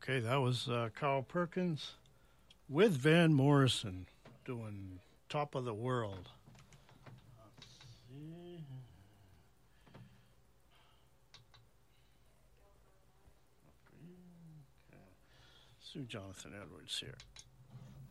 Okay, that was Carl Perkins with Van Morrison doing Top of the World. Sue Jonathan Edwards here.